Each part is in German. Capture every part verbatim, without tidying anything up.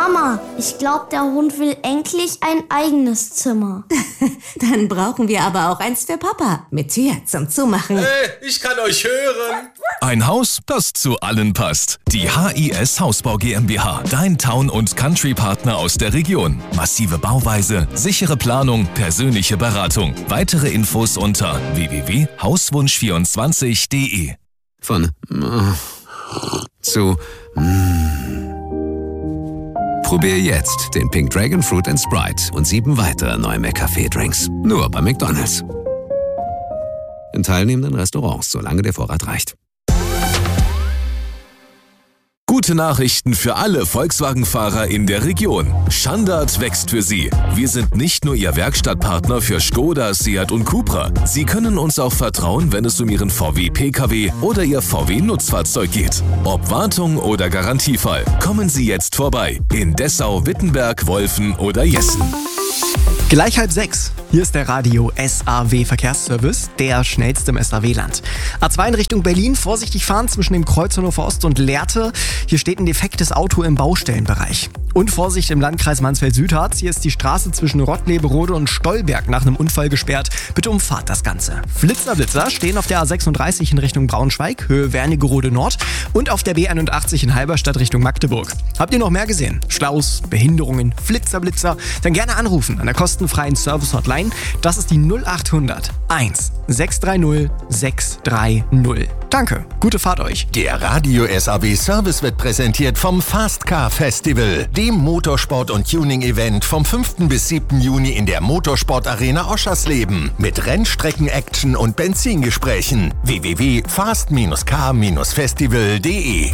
Mama, ich glaube, der Hund will endlich ein eigenes Zimmer. Dann brauchen wir aber auch eins für Papa. Mit Tür zum Zumachen. Hey, ich kann euch hören. Ein Haus, das zu allen passt. Die H I S Hausbau GmbH. Dein Town- und Country-Partner aus der Region. Massive Bauweise, sichere Planung, persönliche Beratung. Weitere Infos unter w w w punkt hauswunsch vierundzwanzig punkt de. Von äh, zu mm. Probier jetzt den Pink Dragon Fruit and Sprite und sieben weitere neue McCafé-Drinks. Nur bei McDonald's. In teilnehmenden Restaurants, solange der Vorrat reicht. Gute Nachrichten für alle Volkswagen-Fahrer in der Region. Standard wächst für Sie. Wir sind nicht nur Ihr Werkstattpartner für Skoda, Seat und Cupra. Sie können uns auch vertrauen, wenn es um Ihren V W P K W oder Ihr V W-Nutzfahrzeug geht. Ob Wartung oder Garantiefall, kommen Sie jetzt vorbei. In Dessau, Wittenberg, Wolfen oder Jessen. Gleich halb sechs. Hier ist der Radio S A W Verkehrsservice, der schnellste im S A W-Land. A zwei in Richtung Berlin, vorsichtig fahren zwischen dem Kreuz Hannover Ost und Lehrte. Hier steht ein defektes Auto im Baustellenbereich. Und Vorsicht im Landkreis Mansfeld-Südharz. Hier ist die Straße zwischen Rottleberode und Stolberg nach einem Unfall gesperrt. Bitte umfahrt das Ganze. Flitzer, Blitzer stehen auf der A sechsunddreißig in Richtung Braunschweig, Höhe Wernigerode Nord und auf der B einundachtzig in Halberstadt Richtung Magdeburg. Habt ihr noch mehr gesehen? Staus, Behinderungen, Flitzer, Blitzer? Dann gerne anrufen an der kostenfreien Service-Hotline. Das ist die null acht hundert eins sechs drei null sechs drei null. Danke, gute Fahrt euch. Der Radio S A W Service wird präsentiert vom Fast Car Festival, dem Motorsport- und Tuning-Event vom fünften bis siebten Juni in der Motorsport-Arena Oschersleben mit Rennstrecken-Action und Benzingesprächen. w w w punkt fast car festival punkt de.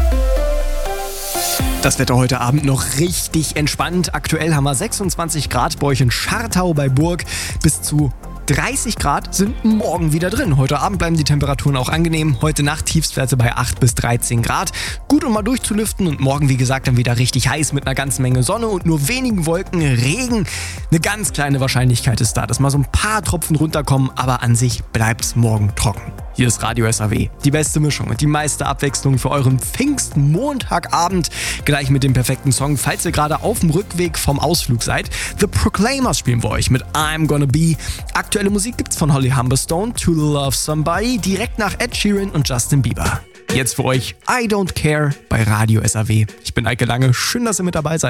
Das Wetter heute Abend noch richtig entspannt. Aktuell haben wir sechsundzwanzig Grad bei euch in Schartau bei Burg. Bis zu dreißig Grad sind morgen wieder drin. Heute Abend bleiben die Temperaturen auch angenehm. Heute Nacht Tiefstwerte bei acht bis dreizehn Grad. Gut, um mal durchzulüften. Und morgen, wie gesagt, dann wieder richtig heiß mit einer ganzen Menge Sonne und nur wenigen Wolken. Regen. Eine ganz kleine Wahrscheinlichkeit ist da, dass mal so ein paar Tropfen runterkommen. Aber an sich bleibt es morgen trocken. Hier ist Radio S A W. Die beste Mischung und die meiste Abwechslung für euren Pfingstmontagabend. Gleich mit dem perfekten Song, falls ihr gerade auf dem Rückweg vom Ausflug seid. The Proclaimers spielen wir euch mit I'm Gonna Be. Aktuelle Musik gibt's von Holly Humberstone, To Love Somebody, direkt nach Ed Sheeran und Justin Bieber. Jetzt für euch I Don't Care bei Radio S A W. Ich bin Eike Lange. Schön, dass ihr mit dabei seid.